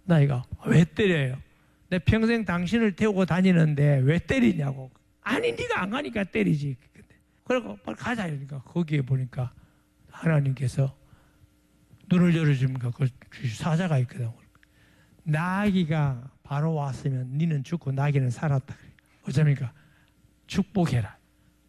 나이가 왜 때려요? 내 평생 당신을 태우고 다니는데 왜 때리냐고. 아니 네가 안 가니까 때리지. 그러고 빨리 가자 이러니까 거기에 보니까 하나님께서 눈을 열어주니까 그 사자가 있거든. 나귀가 바로 왔으면 니는 죽고 나귀는 살았다. 어쩌니까 축복해라.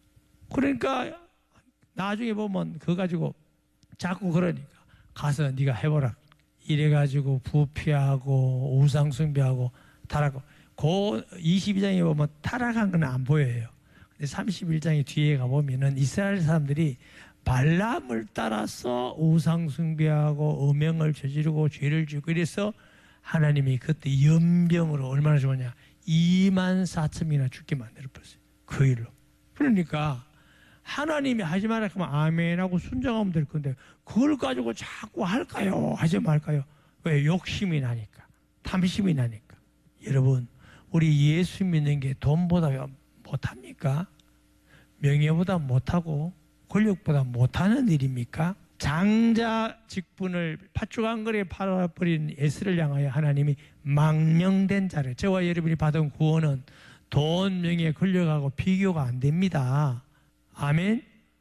그러니까 나중에 보면 그거 가지고 자꾸 그러니까 가서 네가 해보라. 이래가지고 부패하고 우상숭배하고 타락하고 그 22장에 보면 타락한 건 안 보여요. 근데 31장의 뒤에 가보면은 이스라엘 사람들이 발람을 따라서 우상숭배하고 음행을 저지르고 죄를 지고 이래서 하나님이 그때 연병으로 얼마나 죽었냐 24,000명이나 죽게 만들어버렸어요. 그 일로. 그러니까 하나님이 하지 말라 하면 아멘하고 순종하면 될 건데 그걸 가지고 자꾸 할까요? 하지 말까요? 왜? 욕심이 나니까. 탐심이 나니까. 여러분 우리 예수 믿는 게 돈보다 못합니까? 명예보다 못하고 권력보다 못하는 일입니까? 장자 직분을 팥죽 거리에 팔아버린 에스를 향하여 하나님이 망령된 자를, 저와 여러분이 받은 구원은 돈, 명예, 권력하고 비교가 안 됩니다. 아멘.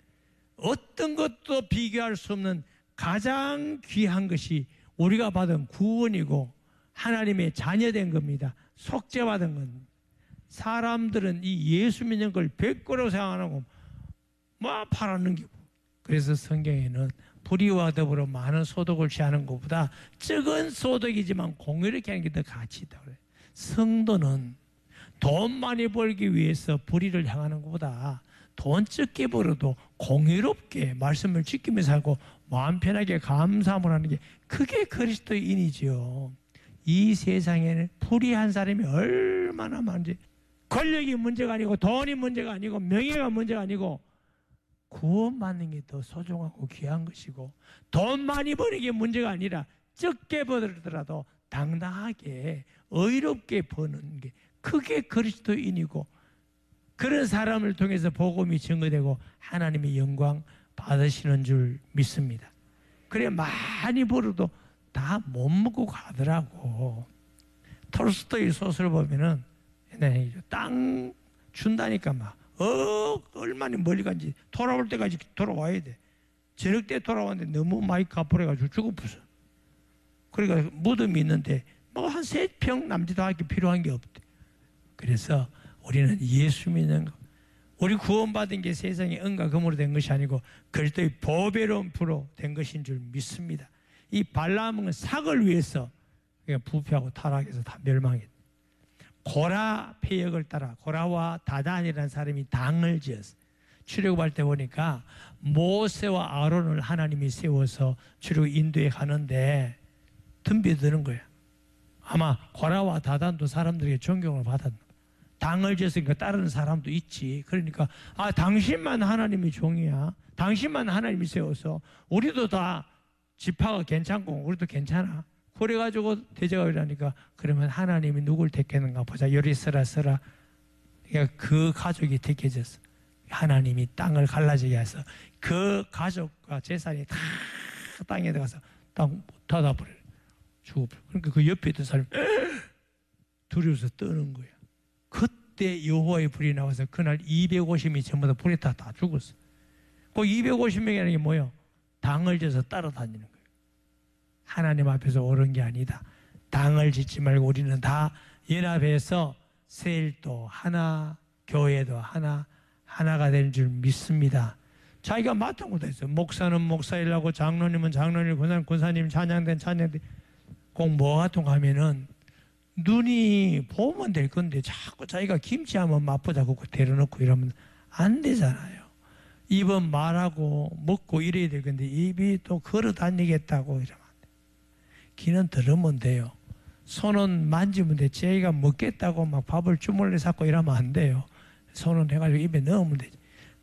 어떤 것도 비교할 수 없는 가장 귀한 것이 우리가 받은 구원이고 하나님의 자녀된 겁니다. 속죄받은 겁니다. 사람들은 이 예수 믿는 걸 백고로 생각하고 막 팔아넘기고, 그래서 성경에는 불의와 더불어 많은 소득을 취하는 것보다 적은 소득이지만 공의롭게 하는 게 더 가치 있다고 그래요. 성도는 돈 많이 벌기 위해서 불의를 향하는 것보다 돈 적게 벌어도 공의롭게 말씀을 지키면서 살고 마음 편하게 감사함을 하는 게 그게 그리스도인이죠. 이 세상에는 불의한 사람이 얼마나 많은지. 권력이 문제가 아니고 돈이 문제가 아니고 명예가 문제가 아니고 구원받는 게 더 소중하고 귀한 것이고, 돈 많이 버는 게 문제가 아니라 적게 벌더라도 당당하게 의롭게 버는 게 그게 그리스도인이고, 그런 사람을 통해서 복음이 증거되고 하나님의 영광 받으시는 줄 믿습니다. 그래 많이 벌어도 다 못 먹고 가더라고. 톨스토이 소설 보면은 땅 준다니까 막 얼마나 멀리 간지 돌아올 때까지 돌아와야 돼. 저녁 때 돌아왔는데 너무 많이 갚아가지고 죽어버렸어. 그러니까 무덤이 있는데 뭐 한 3평 남짓도 하기 필요한 게 없대. 그래서 우리는 예수 믿는 거, 우리 구원받은 게 세상에 은과 금으로 된 것이 아니고 그리스도의 보배로운 피로 된 것인 줄 믿습니다. 이 발람은 삭을 위해서 부패하고 타락해서 다 멸망했다. 고라 폐역을 따라 고라와 다단이라는 사람이 당을 지었어요. 출애굽할 때 보니까 모세와 아론을 하나님이 세워서 출애굽 인도에 가는데 덤벼드는 거야. 아마 고라와 다단도 사람들에게 존경을 받았나. 당을 지었으니까 따르는 사람도 있지. 그러니까 당신만 하나님의 종이야. 당신만 하나님이 세워서 우리도 다 지파가 괜찮고 우리도 괜찮아. 그래가지고 대적을 하니까 그러면 하나님이 누굴 택했는가 보자. 요리 써라. 그러니까 그 가족이 택해졌어. 하나님이 땅을 갈라지게 해서 그 가족과 재산이 다 땅에 들어가서 땅 닫아버려. 죽어버려. 그러니까 그 옆에 있던 사람이 두려워서 떠는 거야. 그때 여호와의 불이 나와서 그날 250명이 전부 다 불에 다 죽었어. 그 250명이라는 게 뭐예요? 당을 져서 따라다니는 거예요. 하나님 앞에서 옳은 게 아니다. 당을 짓지 말고 우리는 다 연합해서 세일도 하나, 교회도 하나, 하나가 되는 줄 믿습니다. 자기가 맡은 것도 있어요. 목사는 목사일하고 장로님은 장로님, 군사님 군사님, 찬양된 찬양된. 꼭 뭐 같은 거 하면은 눈이 보면 될 건데 자꾸 자기가 김치 한번 맛보자고 데려놓고 이러면 안 되잖아요. 입은 말하고 먹고 이래야 될 건데 입이 또 걸어 다니겠다고 이러면 안 돼요. 귀는 들으면 돼요. 손은 만지면 돼. 자기가 먹겠다고 막 밥을 주물러 잡고 이러면 안 돼요. 손은 해가지고 입에 넣으면 되지.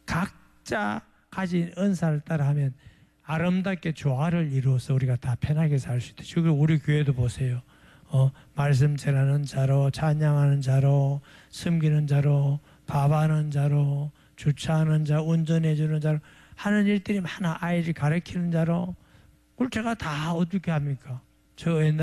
각자 가진 은사를 따라 하면 아름답게 조화를 이루어서 우리가 다 편하게 살 수 있다. 지금 우리 교회도 보세요. 말씀 전하는 자로, 찬양하는 자로, 섬기는 자로, 밥하는 자로, 주차하는 자, 운전해주는 자로, 하는 일들이 많아. 아이를 가르치는 자로. 그걸 제가 다 어떻게 합니까? 저 옛날